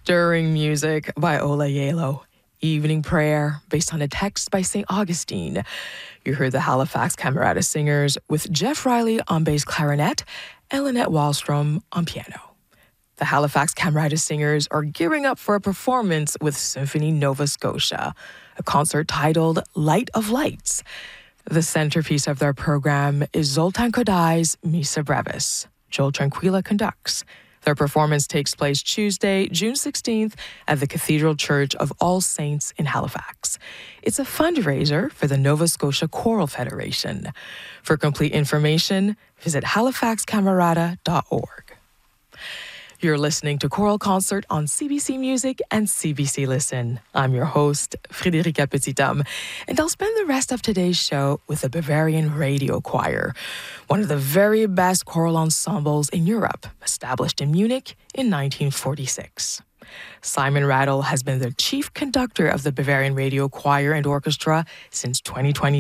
stirring music by Ola Yalo. Evening Prayer, based on a text by St. Augustine. You heard the Halifax Camerata Singers with Jeff Riley on bass clarinet and Lynette Wallstrom on piano. The Halifax Camerata Singers are gearing up for a performance with Symphony Nova Scotia, a concert titled Light of Lights. The centerpiece of their program is Zoltan Kodai's Missa Brevis. Joel Tranquilla conducts. Their performance takes place Tuesday, June 16th at the Cathedral Church of All Saints in Halifax. It's a fundraiser for the Nova Scotia Choral Federation. For complete information, visit halifaxcamerata.org. You're listening to Choral Concert on CBC Music and CBC Listen. I'm your host, Frédérica Petithomme, and I'll spend the rest of today's show with the Bavarian Radio Choir, one of the very best choral ensembles in Europe, established in Munich in 1946. Simon Rattle has been the chief conductor of the Bavarian Radio Choir and Orchestra since 2020.